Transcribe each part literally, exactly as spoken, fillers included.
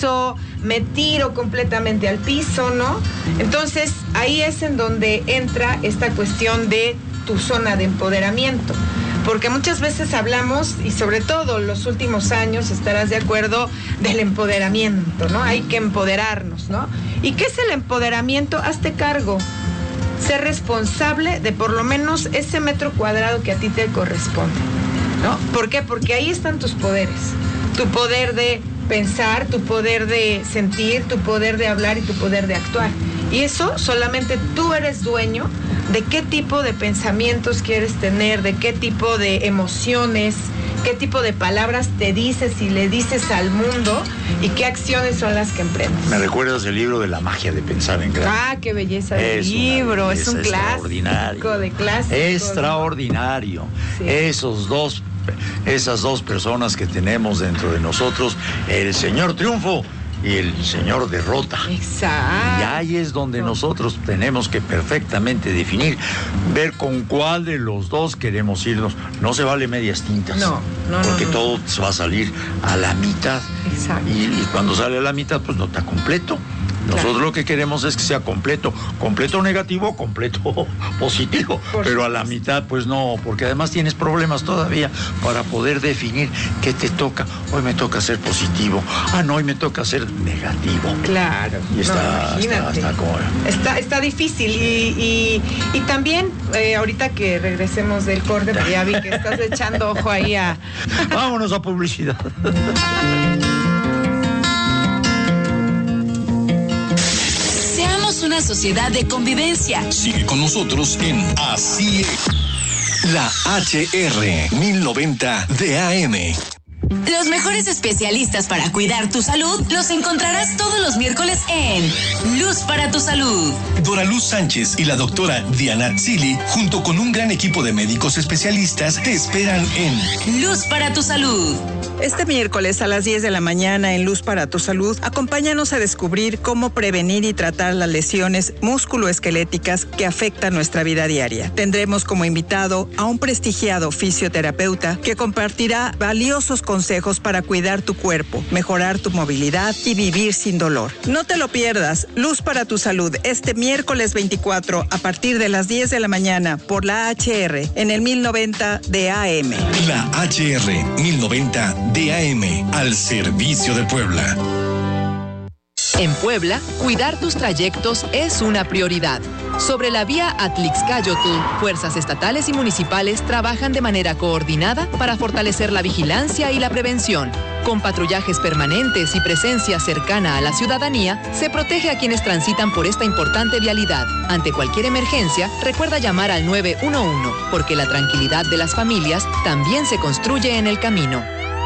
piso, me tiro completamente al piso, ¿no? Entonces, ahí es en donde entra esta cuestión de tu zona de empoderamiento. Porque muchas veces hablamos, y sobre todo los últimos años, estarás de acuerdo, del empoderamiento, ¿no? Hay que empoderarnos, ¿no? ¿Y qué es el empoderamiento? Hazte cargo. Ser responsable de por lo menos ese metro cuadrado que a ti te corresponde, ¿no? ¿Por qué? Porque ahí están tus poderes. Tu poder de pensar, tu poder de sentir, tu poder de hablar y tu poder de actuar. Y eso solamente tú eres dueño de qué tipo de pensamientos quieres tener, de qué tipo de emociones, qué tipo de palabras te dices y le dices al mundo y qué acciones son las que emprendes. Me recuerdas el libro de La magia de pensar en grande. Ah, qué belleza de es libro, belleza, es un clásico de clásicos. Extraordinario. Sí. Esos dos, esas dos personas que tenemos dentro de nosotros, el señor triunfo y el señor derrota. Exacto. Y ahí es donde nosotros tenemos que perfectamente definir, ver con cuál de los dos queremos irnos. No se vale medias tintas. No, no, porque no, no. todo va a salir a la mitad. Exacto. Y, y cuando sale a la mitad, pues no está completo. Nosotros claro. Lo que queremos es que sea completo, completo negativo, completo positivo, Por pero a la mitad pues no, porque además tienes problemas todavía para poder definir qué te toca. Hoy me toca ser positivo, ah no, hoy me toca ser negativo. Claro. Y está, no, está, está, como... está, está difícil y, y, y también eh, ahorita que regresemos del corte, ya vi que estás echando ojo ahí a... Vámonos a publicidad. Una sociedad de convivencia. Sigue con nosotros en Así es. La H R mil noventa de A M. Los mejores especialistas para cuidar tu salud los encontrarás todos los miércoles en Luz para tu Salud. Dora Luz Sánchez y la doctora Diana Zili, junto con un gran equipo de médicos especialistas, te esperan en Luz para tu Salud. Este miércoles a las diez de la mañana en Luz para tu Salud, acompáñanos a descubrir cómo prevenir y tratar las lesiones musculoesqueléticas que afectan nuestra vida diaria. Tendremos como invitado a un prestigiado fisioterapeuta que compartirá valiosos consejos para cuidar tu cuerpo, mejorar tu movilidad y vivir sin dolor. No te lo pierdas, Luz para tu Salud, este miércoles veinticuatro a partir de las diez de la mañana por la H R en el mil noventa de A M. La H R mil noventa de A M, al servicio de Puebla. En Puebla, cuidar tus trayectos es una prioridad. Sobre la vía Atlixcáyotl, fuerzas estatales y municipales trabajan de manera coordinada para fortalecer la vigilancia y la prevención. Con patrullajes permanentes y presencia cercana a la ciudadanía, se protege a quienes transitan por esta importante vialidad. Ante cualquier emergencia, recuerda llamar al nueve uno uno, porque la tranquilidad de las familias también se construye en el camino.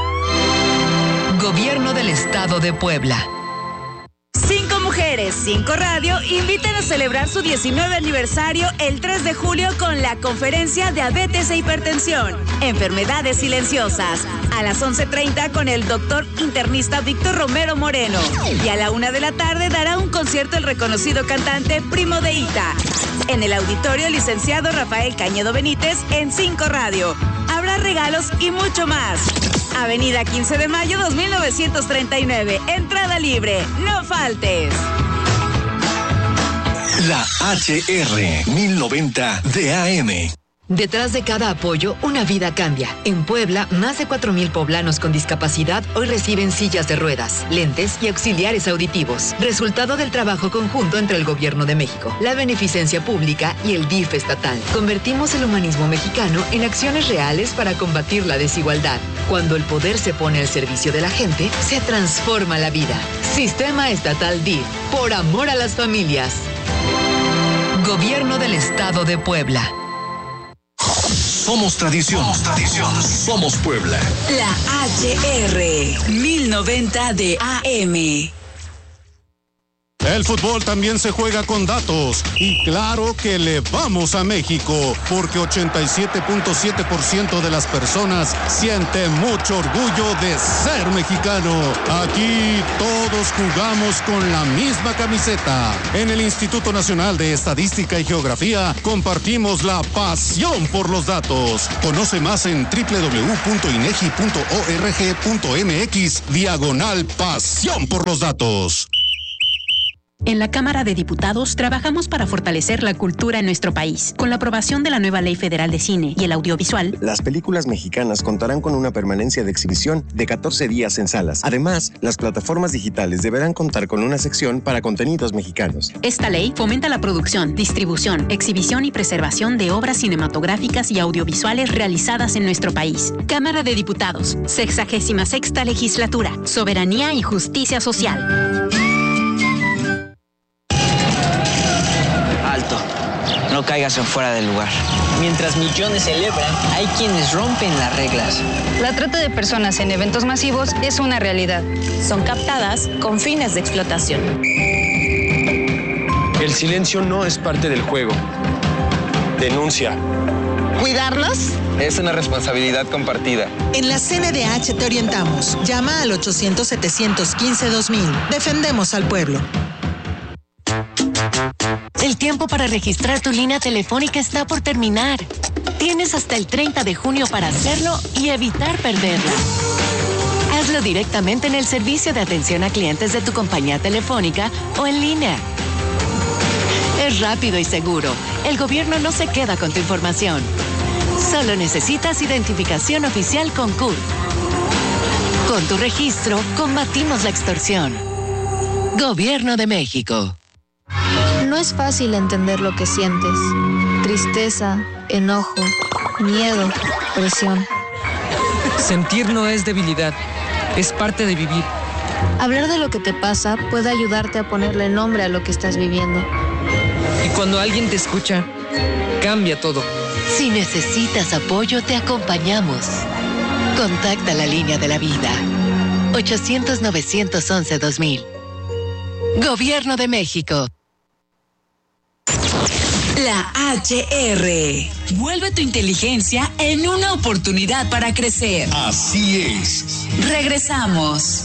Gobierno del Estado de Puebla. Cinco Mujeres, Cinco Radio invitan a celebrar su diecinueve aniversario el tres de julio con la conferencia Diabetes e Hipertensión, Enfermedades Silenciosas, a las once treinta con el doctor internista Víctor Romero Moreno. Y a la una de la tarde dará un concierto el reconocido cantante Primo de Ita. En el auditorio licenciado Rafael Cañedo Benítez en Cinco Radio. Habrá regalos y mucho más. Avenida quince de mayo dos mil novecientos treinta y nueve. Entrada libre. No faltes. La H R mil noventa de A M. Detrás de cada apoyo, una vida cambia. En Puebla, más de cuatro mil poblanos con discapacidad hoy reciben sillas de ruedas, lentes y auxiliares auditivos. Resultado del trabajo conjunto entre el Gobierno de México, la Beneficencia Pública y el D I F estatal. Convertimos el humanismo mexicano en acciones reales para combatir la desigualdad. Cuando el poder se pone al servicio de la gente, se transforma la vida. Sistema Estatal D I F, por amor a las familias. Gobierno del Estado de Puebla. Somos tradición. Somos tradición. Somos Puebla. La H R mil noventa de A M. El fútbol también se juega con datos y claro que le vamos a México porque ochenta y siete punto siete por ciento de las personas siente mucho orgullo de ser mexicano. Aquí todos jugamos con la misma camiseta. En el Instituto Nacional de Estadística y Geografía compartimos la pasión por los datos. Conoce más en doble u doble u doble u punto inegi punto org punto mx diagonal pasión por los datos. En la Cámara de Diputados trabajamos para fortalecer la cultura en nuestro país. Con la aprobación de la nueva Ley Federal de Cine y el audiovisual, las películas mexicanas contarán con una permanencia de exhibición de catorce días en salas. Además, las plataformas digitales deberán contar con una sección para contenidos mexicanos. Esta ley fomenta la producción, distribución, exhibición y preservación de obras cinematográficas y audiovisuales realizadas en nuestro país. Cámara de Diputados, sexagésima sexta legislatura, soberanía y justicia social. No caigas en fuera del lugar. Mientras millones celebran, hay quienes rompen las reglas. La trata de personas en eventos masivos es una realidad. Son captadas con fines de explotación. El silencio no es parte del juego. Denuncia. ¿Cuidarlos? Es una responsabilidad compartida. En la C N D H te orientamos. Llama al ochocientos, setecientos quince, dos mil. Defendemos al pueblo. El tiempo para registrar tu línea telefónica está por terminar. Tienes hasta el treinta de junio para hacerlo y evitar perderla. Hazlo directamente en el servicio de atención a clientes de tu compañía telefónica o en línea. Es rápido y seguro. El gobierno no se queda con tu información. Solo necesitas identificación oficial con C U R. Con tu registro, combatimos la extorsión. Gobierno de México. No es fácil entender lo que sientes. Tristeza, enojo, miedo, presión. Sentir no es debilidad, es parte de vivir. Hablar de lo que te pasa puede ayudarte a ponerle nombre a lo que estás viviendo. Y cuando alguien te escucha, cambia todo. Si necesitas apoyo, te acompañamos. Contacta la línea de la vida. ochocientos, novecientos once, dos mil. Gobierno de México. La H R. Vuelve tu inteligencia en una oportunidad para crecer. Así es. Regresamos.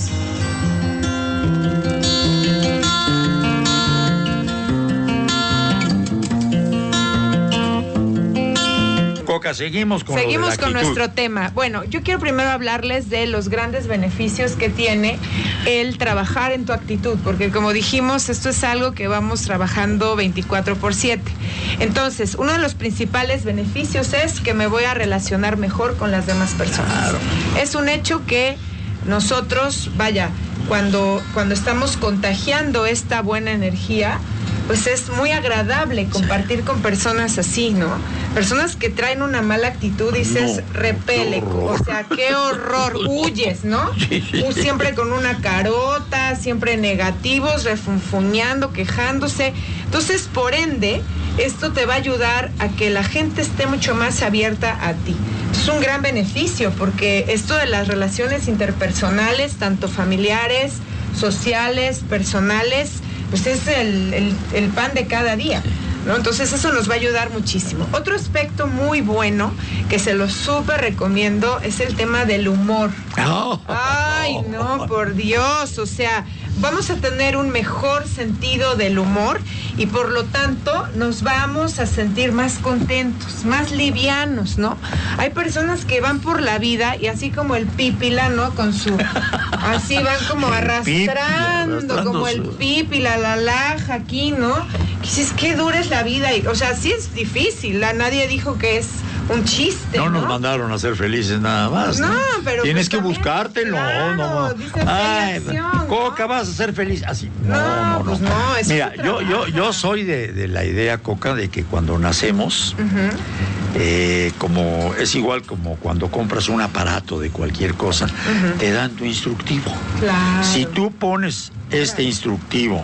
Coca, seguimos con Seguimos lo de la con actitud. nuestro tema. Bueno, yo quiero primero hablarles de los grandes beneficios que tiene el trabajar en tu actitud, porque como dijimos, esto es algo que vamos trabajando veinticuatro por siete. Entonces, uno de los principales beneficios es que me voy a relacionar mejor con las demás personas. Claro. Es un hecho que nosotros, vaya, cuando, cuando estamos contagiando esta buena energía, pues es muy agradable compartir con personas así, ¿no? Personas que traen una mala actitud, dices, no, repele, o sea, qué horror, huyes, ¿no? Sí, sí. Siempre con una carota, siempre negativos, refunfuñando, quejándose. Entonces, por ende, esto te va a ayudar a que la gente esté mucho más abierta a ti. Es un gran beneficio, porque esto de las relaciones interpersonales, tanto familiares, sociales, personales, pues es el, el, el pan de cada día, ¿no? Entonces eso nos va a ayudar muchísimo. Otro aspecto muy bueno, que se lo súper recomiendo, es el tema del humor. Oh. Ay, no, por Dios, o sea, vamos a tener un mejor sentido del humor y por lo tanto nos vamos a sentir más contentos, más livianos, ¿no? Hay personas que van por la vida y así como el pípila, ¿no? Con su... Así van como arrastrando, como el pípila, la laja aquí, ¿no? Que dices, qué dura es la vida. Y, o sea, sí es difícil, la, nadie dijo que es un chiste, ¿no? No nos mandaron a ser felices nada más, ¿no? No, pero... Tienes pues que también, buscártelo, claro, no. Dice Ay, acción, Coca, ¿no? vas a ser feliz. Así. No, no, no, no. Pues no es Mira, yo, yo, yo soy de, de la idea, Coca, de que cuando nacemos, uh-huh. eh, como es igual como cuando compras un aparato de cualquier cosa, uh-huh. te dan tu instructivo. Claro. Si tú pones este claro. instructivo,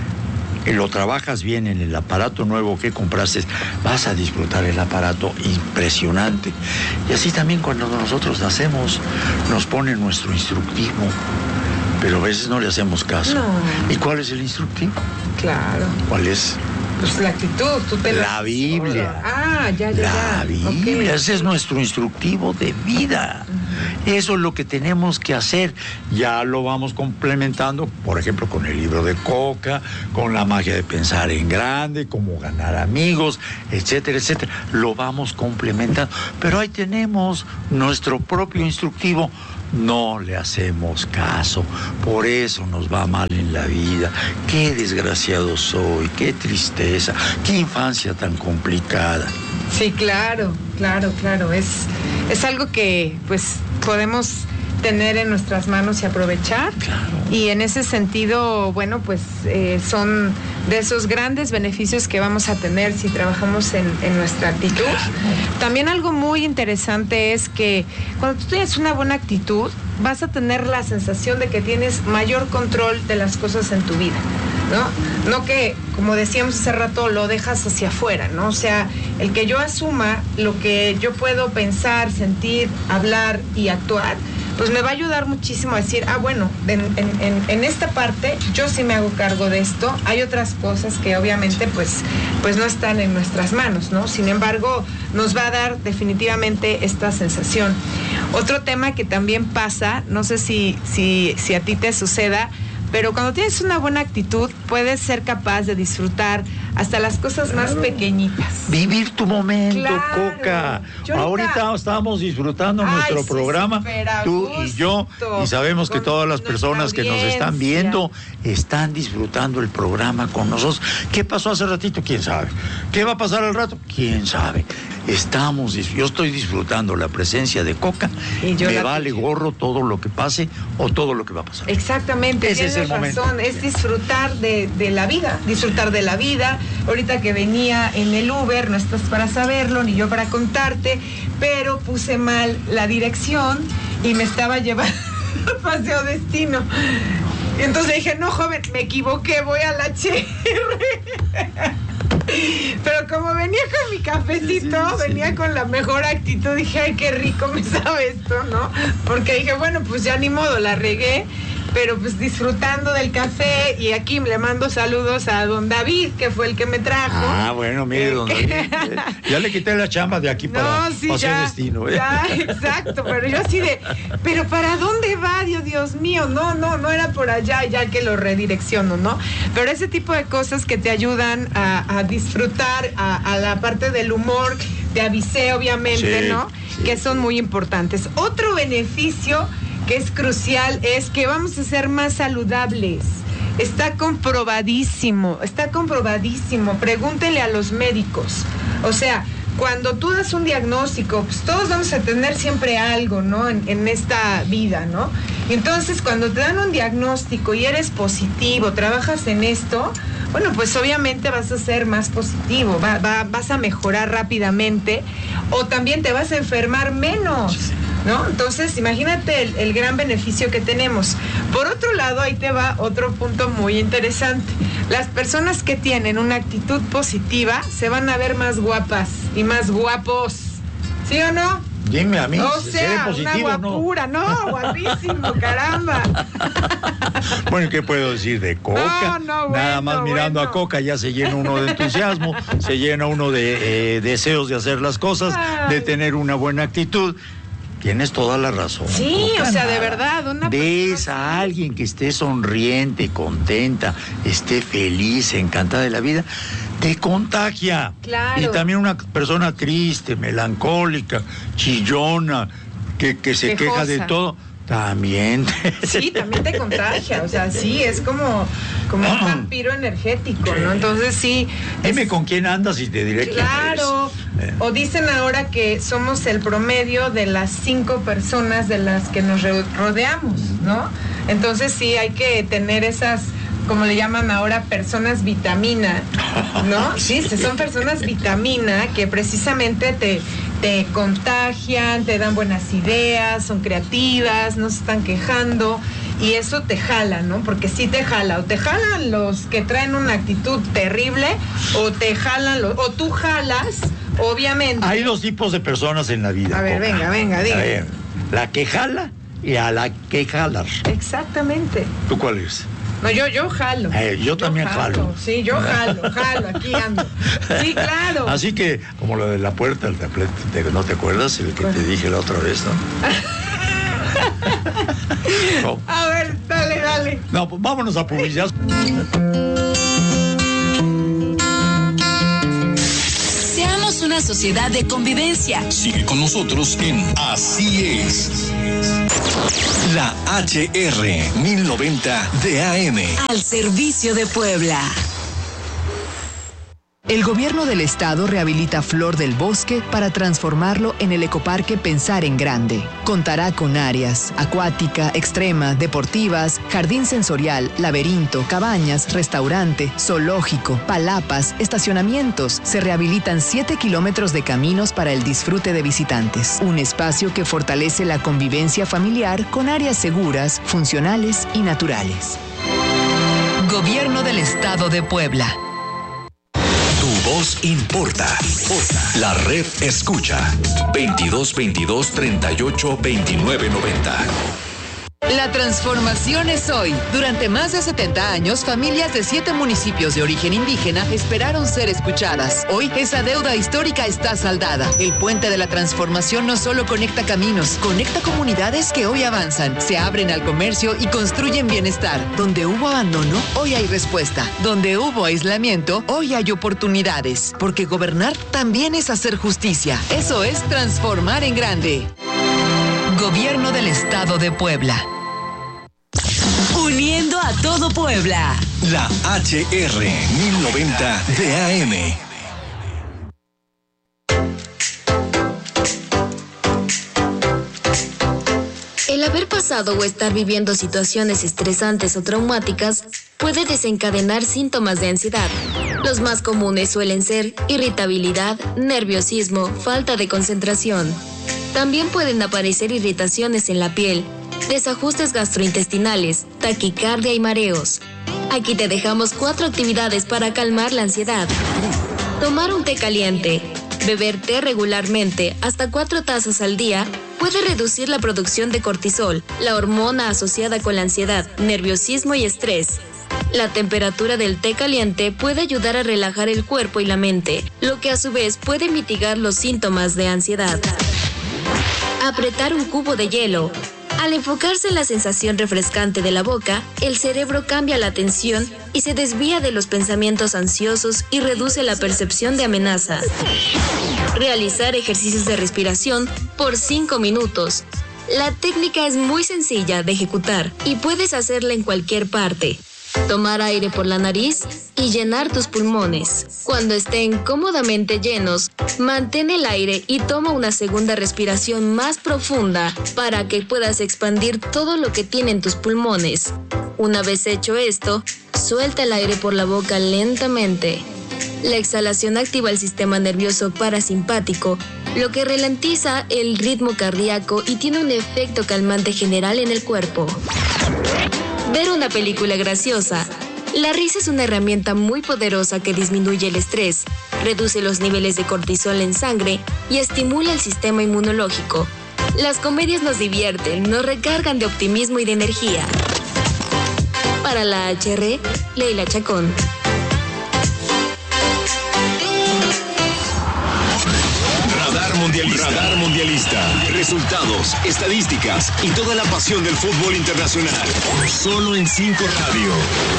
lo trabajas bien en el aparato nuevo que compraste, vas a disfrutar el aparato impresionante. Y así también cuando nosotros nacemos, nos ponen nuestro instructivo. pero a veces no le hacemos caso. No. ¿Y cuál es el instructivo? Claro. ¿Cuál es? Pues la actitud, tú te La Biblia. Ah, ya, ya, La ya. Biblia, Okay. ese es nuestro instructivo de vida. Uh-huh. Eso es lo que tenemos que hacer. Ya lo vamos complementando, por ejemplo, con el libro de Coca, con la magia de pensar en grande, cómo ganar amigos, etcétera, etcétera. Lo vamos complementando. Pero ahí tenemos nuestro propio instructivo. No le hacemos caso, por eso nos va mal en la vida. Qué desgraciado soy, qué tristeza, qué infancia tan complicada. Sí, claro, claro, claro. Es, es algo que pues podemos tener en nuestras manos y aprovechar. Claro. Y en ese sentido, bueno, pues eh, son de esos grandes beneficios que vamos a tener si trabajamos en, en nuestra actitud. También algo muy interesante es que cuando tú tienes una buena actitud, vas a tener la sensación de que tienes mayor control de las cosas en tu vida, ¿no? No que, como decíamos hace rato, lo dejas hacia afuera, ¿no? O sea, el que yo asuma lo que yo puedo pensar, sentir, hablar y actuar, pues me va a ayudar muchísimo a decir, ah, bueno, en, en, en esta parte yo sí me hago cargo de esto. Hay otras cosas que obviamente pues, pues no están en nuestras manos, ¿no? Sin embargo, nos va a dar definitivamente esta sensación. Otro tema que también pasa, no sé si, si, si a ti te suceda, pero cuando tienes una buena actitud, puedes ser capaz de disfrutar hasta las cosas claro. más pequeñitas. Vivir tu momento, claro. Coca. Yo ahorita, ahorita estamos disfrutando Ay, nuestro sí, programa, tú y yo, y sabemos que todas las personas que nos están viendo están disfrutando el programa con nosotros. ¿Qué pasó hace ratito? ¿Quién sabe? ¿Qué va a pasar al rato? ¿Quién sabe? Estamos, yo estoy disfrutando la presencia de Coca. Y yo me vale tuya. gorro todo lo que pase o todo lo que va a pasar. Exactamente, ese es el razón. momento. Es disfrutar de, de la vida, disfrutar de la vida. Ahorita que venía en el Uber, no estás para saberlo, ni yo para contarte, pero puse mal la dirección y me estaba llevando al Paseo Destino. Entonces dije, no, joven, me equivoqué, voy a la H R. Pero como venía con mi cafecito, sí, sí, venía sí. con la mejor actitud, dije, ay, qué rico me sabe esto, ¿no? Porque dije, bueno, pues ya ni modo, la regué, pero pues disfrutando del café. Y aquí le mando saludos a don David, que fue el que me trajo. Ah, bueno, mire, don David, eh, ya le quité la chamba de aquí para no, sí, Paseo ya, Destino. ¿eh? Ya, exacto, pero yo así de, pero ¿para dónde va, Dios, Dios mío? No, no, no era por allá, ya que lo redirecciono, ¿no? Pero ese tipo de cosas que te ayudan a, a disfrutar, a, a la parte del humor, te avisé, obviamente, sí, ¿no? Sí. Que son muy importantes. Otro beneficio que es crucial es que vamos a ser más saludables. Está comprobadísimo, está comprobadísimo. Pregúntenle a los médicos. O sea, cuando tú das un diagnóstico, pues todos vamos a tener siempre algo, ¿no? En, en esta vida, ¿no? Y entonces, cuando te dan un diagnóstico y eres positivo, trabajas en esto, bueno, pues obviamente vas a ser más positivo, va, va, vas a mejorar rápidamente, o también te vas a enfermar menos, ¿no? Entonces, imagínate el, el gran beneficio que tenemos. Por otro lado, ahí te va otro punto muy interesante. Las personas que tienen una actitud positiva se van a ver más guapas y más guapos, ¿sí o no? Dime a mí, o si sea, positivo, una guapura, no, no guapísimo, caramba. Bueno, ¿qué puedo decir de Coca? No, no, Nada bueno, más mirando bueno. a Coca ya se llena uno de entusiasmo, se llena uno de eh, deseos de hacer las cosas, Ay. de tener una buena actitud. Tienes toda la razón. Sí, Coca, o sea, nada. de verdad, una Ves persona... a alguien que esté sonriente, contenta, esté feliz, encantada de la vida, te contagia. Claro. Y también una persona triste, melancólica, chillona, que, que se Quejosa. queja de todo, también. Sí, también te contagia, o sea, sí, es como, como un vampiro energético, ¿no? Entonces sí. Dime es... con quién andas y te diré quién Claro. eres. O dicen ahora que somos el promedio de las cinco personas de las que nos rodeamos, ¿no? Entonces sí hay que tener esas, como le llaman ahora, personas vitamina, ¿no? Sí, son personas vitamina que precisamente te, te contagian, te dan buenas ideas, son creativas, no se están quejando, y eso te jala, ¿no? Porque sí te jala, o te jalan los que traen una actitud terrible, o te jalan los, o tú jalas, obviamente. Hay dos tipos de personas en la vida. A ver, Coca. venga, venga, diga. A ver, la que jala y a la que jalar. Exactamente. ¿Tú cuál eres? No, yo, yo jalo. Eh, yo, yo también jalo. jalo. Sí, yo jalo, jalo, aquí ando. Sí, claro. Así que, como lo de la puerta, el tablete, ¿no te acuerdas? El que te dije la otra vez, ¿no? No. A ver, dale, dale. No, pues vámonos a publicidad. Seamos una sociedad de convivencia. Sigue con nosotros en Así es. La H R mil noventa de A M. Al servicio de Puebla. El gobierno del estado rehabilita Flor del Bosque para transformarlo en el ecoparque Pensar en Grande. Contará con áreas acuática, extrema, deportivas, jardín sensorial, laberinto, cabañas, restaurante, zoológico, palapas, estacionamientos. Se rehabilitan siete kilómetros de caminos para el disfrute de visitantes. Un espacio que fortalece la convivencia familiar con áreas seguras, funcionales y naturales. Gobierno del Estado de Puebla. Tu voz importa. La red escucha. veintidós veintidós treinta y ocho veintinueve noventa. La transformación es hoy. Durante más de setenta años, familias de siete municipios de origen indígena esperaron ser escuchadas. Hoy, esa deuda histórica está saldada. El puente de la transformación no solo conecta caminos, conecta comunidades que hoy avanzan, se abren al comercio y construyen bienestar. Donde hubo abandono, hoy hay respuesta. Donde hubo aislamiento, hoy hay oportunidades. Porque gobernar también es hacer justicia. Eso es transformar en grande. Gobierno del Estado de Puebla. Uniendo a todo Puebla. La H R mil noventa de A M. El haber pasado o estar viviendo situaciones estresantes o traumáticas puede desencadenar síntomas de ansiedad. Los más comunes suelen ser irritabilidad, nerviosismo, falta de concentración. También pueden aparecer irritaciones en la piel, desajustes gastrointestinales, taquicardia y mareos. Aquí te dejamos cuatro actividades para calmar la ansiedad. Tomar un té caliente. Beber té regularmente, hasta cuatro tazas al día, puede reducir la producción de cortisol, la hormona asociada con la ansiedad, nerviosismo y estrés. La temperatura del té caliente puede ayudar a relajar el cuerpo y la mente, lo que a su vez puede mitigar los síntomas de ansiedad. Apretar un cubo de hielo. Al enfocarse en la sensación refrescante de la boca, el cerebro cambia la atención y se desvía de los pensamientos ansiosos y reduce la percepción de amenaza. Realizar ejercicios de respiración por cinco minutos. La técnica es muy sencilla de ejecutar y puedes hacerla en cualquier parte. Tomar aire por la nariz y llenar tus pulmones. Cuando estén cómodamente llenos, mantén el aire y toma una segunda respiración más profunda para que puedas expandir todo lo que tienen tus pulmones. Una vez hecho esto, suelta el aire por la boca lentamente. La exhalación activa el sistema nervioso parasimpático, lo que ralentiza el ritmo cardíaco y tiene un efecto calmante general en el cuerpo. Ver una película graciosa. La risa es una herramienta muy poderosa que disminuye el estrés, reduce los niveles de cortisol en sangre y estimula el sistema inmunológico. Las comedias nos divierten, nos recargan de optimismo y de energía. Para la H R, Leila Chacón. Radar Mundialista. Radar Mundialista. Resultados, estadísticas y toda la pasión del fútbol internacional. Solo en cinco Radio.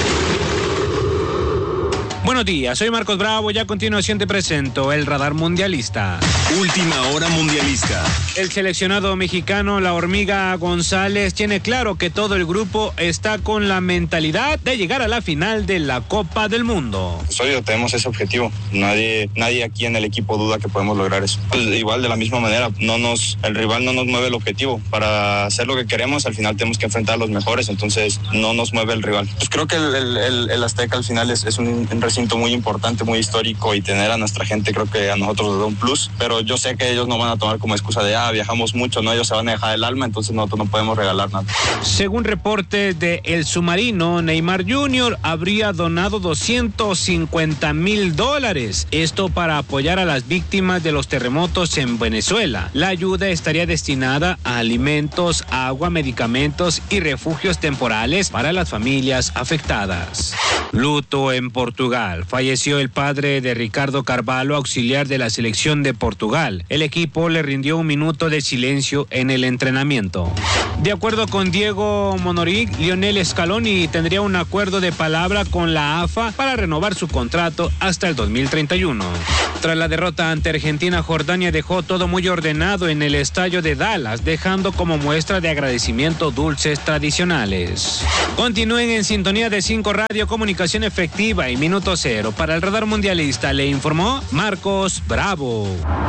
Buenos días, soy Marcos Bravo y a continuación te presento el Radar Mundialista. Última hora mundialista. El seleccionado mexicano, la Hormiga González, tiene claro que todo el grupo está con la mentalidad de llegar a la final de la Copa del Mundo. Pues obvio, tenemos ese objetivo. Nadie, nadie aquí en el equipo duda que podemos lograr eso. Pues igual, de la misma manera, no nos, el rival no nos mueve el objetivo. Para hacer lo que queremos, al final tenemos que enfrentar a los mejores, entonces no nos mueve el rival. Pues creo que el, el, el, el Azteca al final es, es un, un recinto muy importante, muy histórico, y tener a nuestra gente creo que a nosotros nos da un plus, pero yo sé que ellos no van a tomar como excusa de, ya viajamos mucho, ¿no? Ellos se van a dejar el alma, entonces nosotros no podemos regalar nada. Según reportes de El Submarino, Neymar junior habría donado doscientos cincuenta mil dólares. Esto para apoyar a las víctimas de los terremotos en Venezuela. La ayuda estaría destinada a alimentos, agua, medicamentos y refugios temporales para las familias afectadas. Luto en Portugal. Falleció el padre de Ricardo Carvalho, auxiliar de la selección de Portugal. El equipo le rindió un minuto de silencio en el entrenamiento. De acuerdo con Diego Monoric, Lionel Scaloni tendría un acuerdo de palabra con la A F A para renovar su contrato hasta el dos mil treinta y uno. Tras la derrota ante Argentina, Jordania dejó todo muy ordenado en el estadio de Dallas, dejando como muestra de agradecimiento dulces tradicionales. Continúen en sintonía de cinco Radio, comunicación efectiva y minuto cero. Para el Radar Mundialista le informó Marcos Bravo.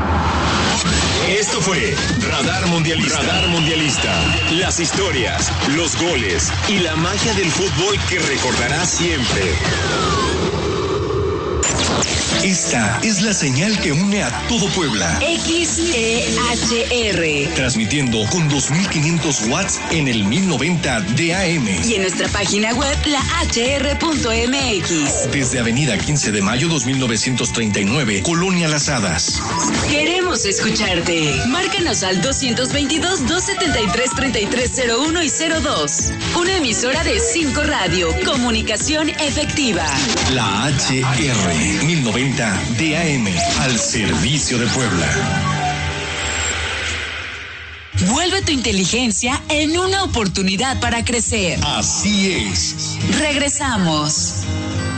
Esto fue Radar Mundialista. Radar Mundialista. Las historias, los goles y la magia del fútbol que recordarás siempre. Esta es la señal que une a todo Puebla. X E H R. Transmitiendo con dos mil quinientos watts en el mil noventa de A M. Y en nuestra página web, la H R punto M X. Desde Avenida quince de mayo dos mil novecientos treinta y nueve, Colonia Las Hadas. Queremos escucharte. Márcanos al doscientos veintidós, doscientos setenta y tres, treinta y tres cero uno y cero dos. Una emisora de cinco Radio. Comunicación efectiva. La H R mil noventa de A M, al servicio de Puebla. Vuelve tu inteligencia en una oportunidad para crecer. Así es. Regresamos.